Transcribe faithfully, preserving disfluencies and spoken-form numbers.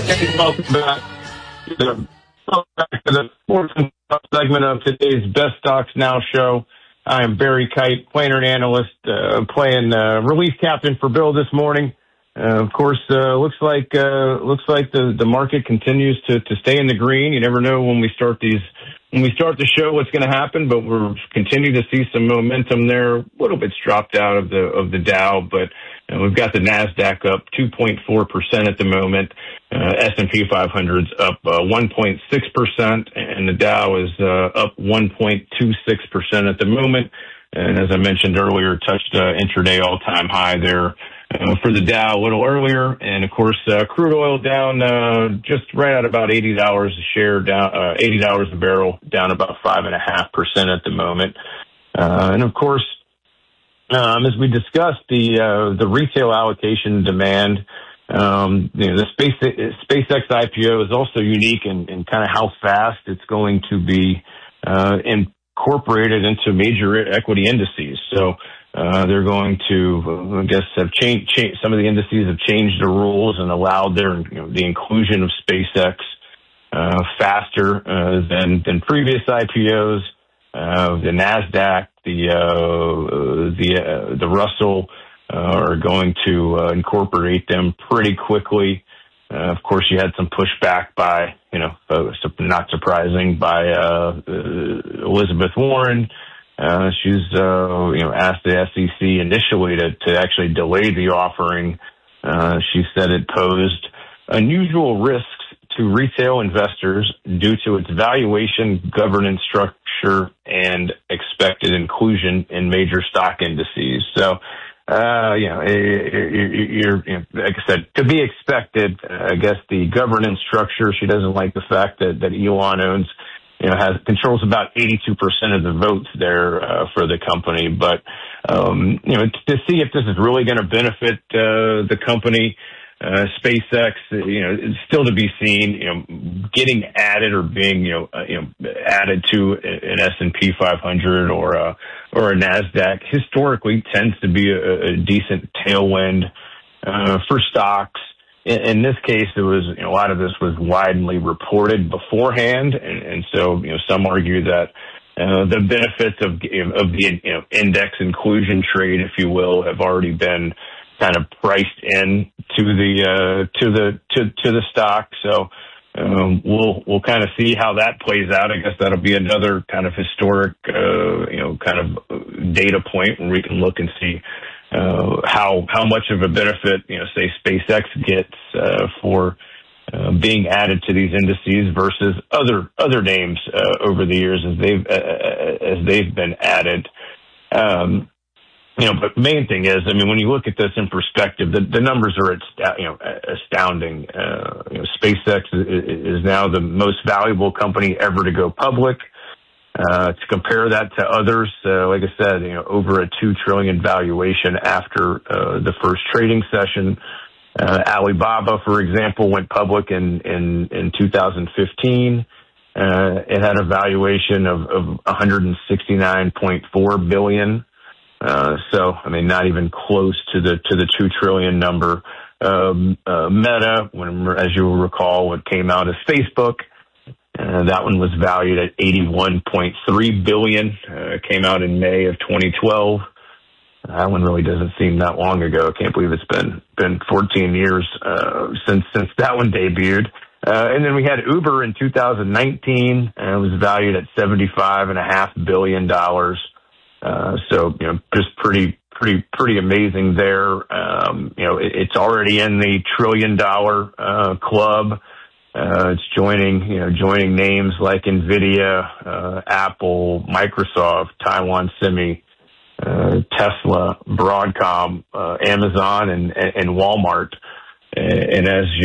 Hey, welcome back to the, welcome back to the sports segment of today's Best Stocks Now show. I am Barry Kite, player and analyst, uh, playing uh, relief captain for Bill this morning. Uh, of course, uh, looks like uh, looks like the, the market continues to, to stay in the green. You never know when we start these when we start the show what's going to happen, but we're continuing to see some momentum there. A little bit's dropped out of the of the Dow, but uh, we've got the Nasdaq up two point four percent at the moment. Uh, S and P five hundred's up uh, one point six percent, and the Dow is uh, up one point two six percent at the moment. And as I mentioned earlier, touched uh, intraday all-time high there. Uh, for the Dow a little earlier, and of course, uh, crude oil down uh, just right at about eighty dollars a share, down uh, eighty dollars a barrel, down about five and a half percent at the moment. Uh, and of course, um, as we discussed, the uh, the retail allocation demand, um, you know, the Space SpaceX I P O is also unique in, in kind of how fast it's going to be uh, incorporated into major equity indices. So. Uh, they're going to, uh, I guess, have changed, change, some of the indices have changed the rules and allowed their, you know, the inclusion of SpaceX, uh, faster, uh, than, than previous I P Os. Uh, the Nasdaq, the, uh, the, uh, the Russell, uh, are going to, uh, incorporate them pretty quickly. Uh, of course, you had some pushback by, you know, uh, not surprising, by, uh, uh Elizabeth Warren. Uh, she's, uh, you know, asked the S E C initially to, to actually delay the offering. Uh, she said it posed unusual risks to retail investors due to its valuation, governance structure, and expected inclusion in major stock indices. So, uh, you know, you're, you know, like I said, to be expected. I guess the governance structure, she doesn't like the fact that, that Elon owns, you know, has controls about eighty-two percent of the votes there uh, for the company. But, um, you know, to see if this is really going to benefit uh, the company, uh, SpaceX, you know, it's still to be seen. You know, getting added or being, you know, uh, you know, added to an S and P five hundred or a, or a Nasdaq historically tends to be a, a decent tailwind uh, for stocks. In this case, it was, you know, a lot of this was widely reported beforehand, and, and so, you know, some argue that uh, the benefits of of the, you know, index inclusion trade, if you will, have already been kind of priced in to the uh, to the to to the stock. So um, we'll we'll kind of see how that plays out. I guess that'll be another kind of historic, uh, you know, kind of data point where we can look and see. Uh, how how much of a benefit, you know, say SpaceX gets uh, for uh, being added to these indices versus other other names uh, over the years as they've uh, as they've been added. Um, you know, but the main thing is, I mean, when you look at this in perspective, the, the numbers are you know astounding. Uh, you know, SpaceX is, is now the most valuable company ever to go public. Uh, to compare that to others, uh, like I said, you know, over a two trillion valuation after, uh, the first trading session. Uh, Alibaba, for example, went public in, in, in two thousand fifteen. Uh, it had a valuation of, of one hundred sixty-nine point four billion. Uh, so, I mean, not even close to the, to the two trillion number. Um, uh, Meta, when, as you will recall, what came out as Facebook. Uh, that one was valued at eighty-one point three billion dollars. Uh, came out in May of twenty twelve. That one really doesn't seem that long ago. I can't believe it's been been fourteen years uh, since since that one debuted. Uh, and then we had Uber in two thousand nineteen. Uh, it was valued at seventy-five and a half billion dollars. Uh, so you know, just pretty pretty pretty amazing there. Um, you know, it, it's already in the trillion dollar uh, club. Uh, it's joining, you know, joining names like NVIDIA, uh, Apple, Microsoft, Taiwan Semi, uh, Tesla, Broadcom, uh, Amazon, and, and Walmart. And as you